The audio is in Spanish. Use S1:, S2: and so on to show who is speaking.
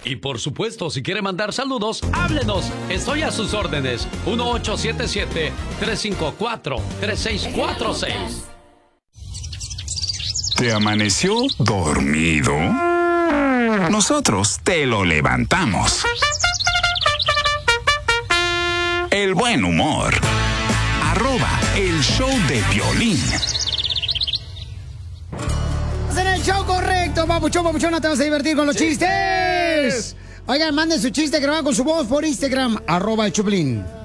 S1: Y por supuesto, si quiere mandar saludos, háblenos. Estoy a sus órdenes. 1877-354-3646.
S2: ¿Te amaneció dormido? Nosotros te lo levantamos. El buen humor. @el show de Piolín.
S3: En el show correcto, papuchona, te vas a divertir con los chistes. Oigan, manden su chiste grabado con su voz por Instagram, @el Choplin.